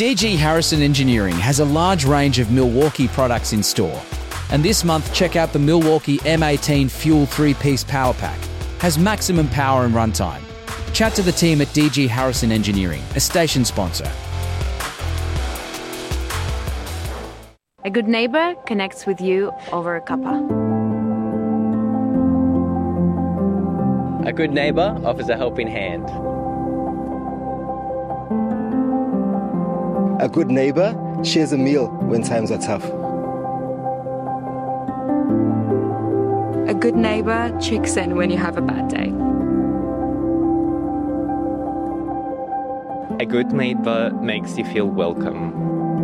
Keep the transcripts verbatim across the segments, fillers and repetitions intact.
D G Harrison Engineering has a large range of Milwaukee products in store. And this month, check out the Milwaukee M eighteen Fuel three-piece Power Pack. Has maximum power and runtime. Chat to the team at D G Harrison Engineering, a station sponsor. A good neighbour connects with you over a cuppa. A good neighbour offers a helping hand. A good neighbour shares a meal when times are tough. A good neighbour checks in when you have a bad day. A good neighbour makes you feel welcome.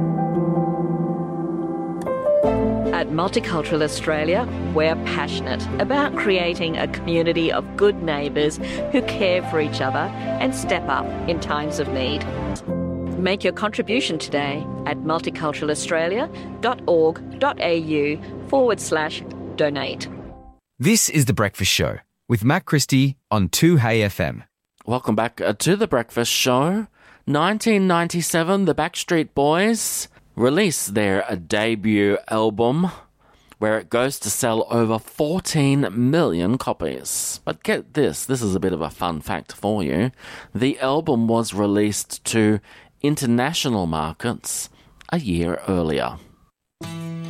At Multicultural Australia, we're passionate about creating a community of good neighbours who care for each other and step up in times of need. Make your contribution today at multiculturalaustralia.org.au forward slash donate. This is The Breakfast Show with Matt Christie on two Hey F M. Welcome back uh, to The Breakfast Show. nineteen ninety-seven, the Backstreet Boys released their uh, debut album, where it goes to sell over fourteen million copies. But get this, this is a bit of a fun fact for you. The album was released to international markets a year earlier.